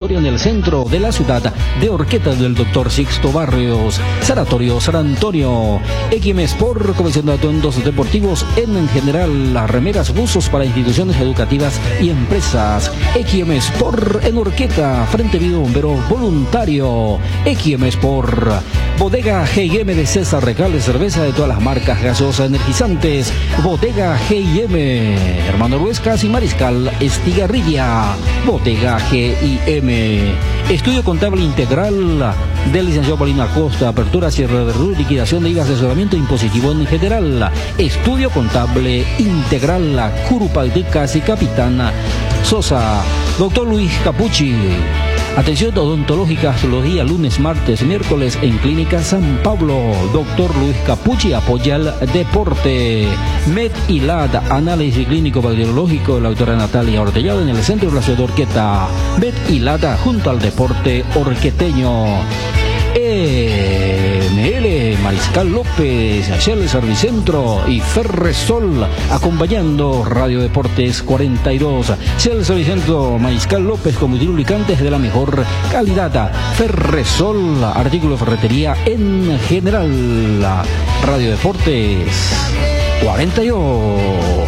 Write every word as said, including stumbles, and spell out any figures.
sanatorio en el centro de la ciudad de Orqueta del doctor Sixto Barrios. Sanatorio San Antonio. X M Sport, comisión de atuendos deportivos en general, las remeras, buzos para instituciones educativas y empresas. X M Sport en Orqueta, Frente Vivo Bombero Voluntario. X M Sport. Bodega G y M de César, regales cerveza de todas las marcas, gaseosas, energizantes. Bodega G y M. Hermano Ruescas y Mariscal Estigarribia. Bodega G y M. Estudio contable integral del licenciado Paulino Acosta. Apertura, cierre de R U, liquidación de I V A, asesoramiento impositivo en general. Estudio contable integral. Curupaytecas y Capitana Sosa. Doctor Luis Capucci. Atención odontológica los días lunes, martes, miércoles en Clínica San Pablo. Doctor Luis Capucci apoya el deporte. Med y L A D, análisis clínico bacteriológico de la doctora Natalia Ortellado en el centro de la ciudad de Orqueta. Med y L A D junto al deporte orqueteño. M L Mariscal López, Shell Servicentro y Ferresol acompañando Radio Deportes cuarenta y dos. Shell Servicentro Mariscal López, combustible lubricantes de la mejor calidad. Ferresol, artículo de ferretería en general. Radio Deportes cuarenta y dos.